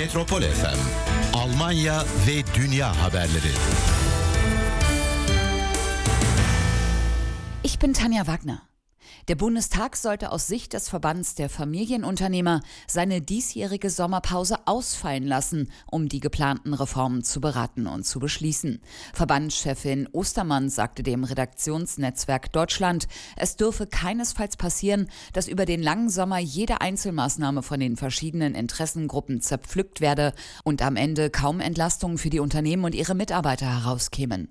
Metropol FM, Almanya ve dünya haberleri. Ich bin Tanja Wagner. Der Bundestag sollte aus Sicht des Verbands der Familienunternehmer seine diesjährige Sommerpause ausfallen lassen, um die geplanten Reformen zu beraten und zu beschließen. Verbandschefin Ostermann sagte dem Redaktionsnetzwerk Deutschland, es dürfe keinesfalls passieren, dass über den langen Sommer jede Einzelmaßnahme von den verschiedenen Interessengruppen zerpflückt werde und am Ende kaum Entlastungen für die Unternehmen und ihre Mitarbeiter herauskämen.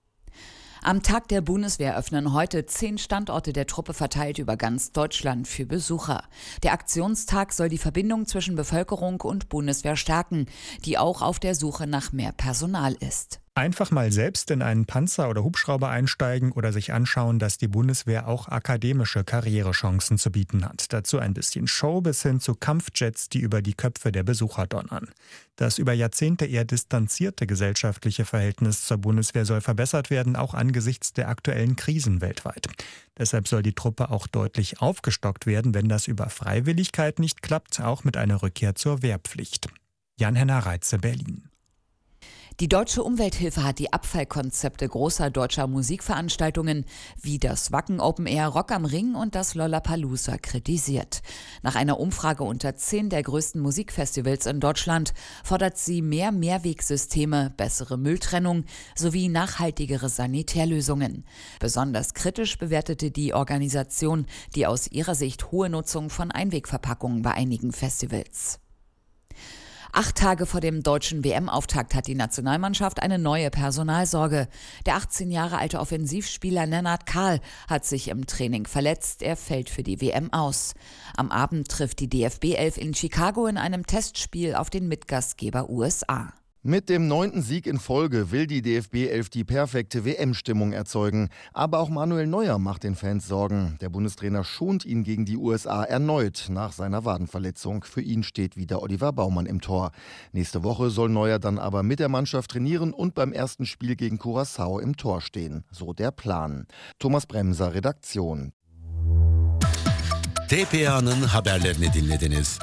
Am Tag der Bundeswehr öffnen heute 10 Standorte der Truppe verteilt über ganz Deutschland für Besucher. Der Aktionstag soll die Verbindung zwischen Bevölkerung und Bundeswehr stärken, die auch auf der Suche nach mehr Personal ist. Einfach mal selbst in einen Panzer oder Hubschrauber einsteigen oder sich anschauen, dass die Bundeswehr auch akademische Karrierechancen zu bieten hat. Dazu ein bisschen Show bis hin zu Kampfjets, die über die Köpfe der Besucher donnern. Das über Jahrzehnte eher distanzierte gesellschaftliche Verhältnis zur Bundeswehr soll verbessert werden, auch angesichts der aktuellen Krisen weltweit. Deshalb soll die Truppe auch deutlich aufgestockt werden, wenn das über Freiwilligkeit nicht klappt, auch mit einer Rückkehr zur Wehrpflicht. Jan-Henner Reitze, Berlin. Die Deutsche Umwelthilfe hat die Abfallkonzepte großer deutscher Musikveranstaltungen wie das Wacken Open Air, Rock am Ring und das Lollapalooza kritisiert. Nach einer Umfrage unter 10 der größten Musikfestivals in Deutschland fordert sie mehr Mehrwegsysteme, bessere Mülltrennung sowie nachhaltigere Sanitärlösungen. Besonders kritisch bewertete die Organisation die aus ihrer Sicht hohe Nutzung von Einwegverpackungen bei einigen Festivals. 8 Tage vor dem deutschen WM-Auftakt hat die Nationalmannschaft eine neue Personalsorge. Der 18 Jahre alte Offensivspieler Lennart Kahl hat sich im Training verletzt. Er fällt für die WM aus. Am Abend trifft die DFB-11 in Chicago in einem Testspiel auf den Mitgastgeber USA. Mit dem 9. Sieg in Folge will die DFB-11 die perfekte WM-Stimmung erzeugen. Aber auch Manuel Neuer macht den Fans Sorgen. Der Bundestrainer schont ihn gegen die USA erneut nach seiner Wadenverletzung. Für ihn steht wieder Oliver Baumann im Tor. Nächste Woche soll Neuer dann aber mit der Mannschaft trainieren und beim ersten Spiel gegen Curaçao im Tor stehen. So der Plan. Thomas Bremser, Redaktion. TPA'nın haberlerini dinlediniz.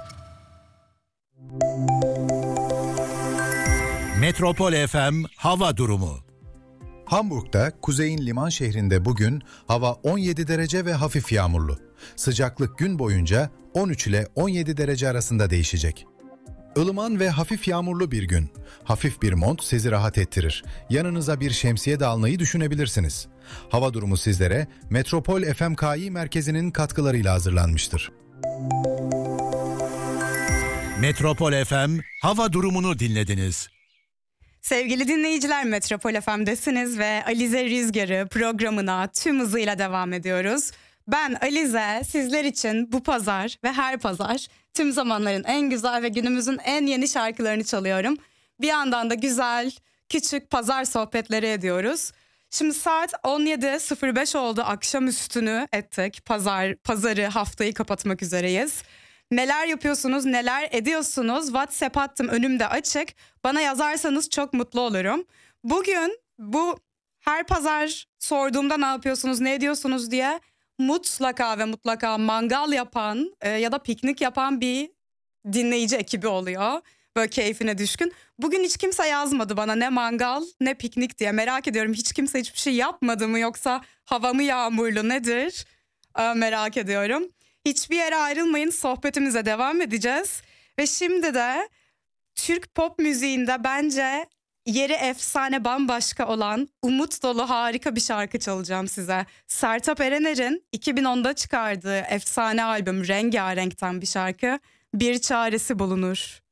Metropol FM hava durumu. Hamburg'da kuzeyin liman şehrinde bugün hava 17 derece ve hafif yağmurlu. Sıcaklık gün boyunca 13 ile 17 derece arasında değişecek. Ilıman ve hafif yağmurlu bir gün. Hafif bir mont sizi rahat ettirir. Yanınıza bir şemsiye de almayı düşünebilirsiniz. Hava durumu sizlere Metropol FMKİ merkezinin katkılarıyla hazırlanmıştır. Metropol FM hava durumunu dinlediniz. Sevgili dinleyiciler, Metropol FM'desiniz ve Alize Rüzgarı programına tüm hızıyla devam ediyoruz. Ben Alize, sizler için bu pazar ve her pazar tüm zamanların en güzel ve günümüzün en yeni şarkılarını çalıyorum. Bir yandan da güzel, küçük pazar sohbetleri ediyoruz. Şimdi saat 17.05 oldu, akşam üstünü ettik. Pazarı, haftayı kapatmak üzereyiz. Neler yapıyorsunuz, neler ediyorsunuz? WhatsApp hattım önümde açık. Bana yazarsanız çok mutlu olurum. Bugün bu her pazar sorduğumda ne yapıyorsunuz, ne ediyorsunuz diye mutlaka ve mutlaka mangal yapan ya da piknik yapan bir dinleyici ekibi oluyor. Böyle keyfine düşkün. Bugün hiç kimse yazmadı bana ne mangal ne piknik diye. Merak ediyorum, hiç kimse hiçbir şey yapmadı mı, yoksa hava mı yağmurlu nedir? Merak ediyorum. Hiçbir yere ayrılmayın, sohbetimize devam edeceğiz. Ve şimdi de Türk pop müziğinde bence yeri efsane bambaşka olan umut dolu harika bir şarkı çalacağım size. Sertab Erener'in 2010'da çıkardığı efsane albüm Rengarenk'ten bir şarkı. Bir çaresi bulunur.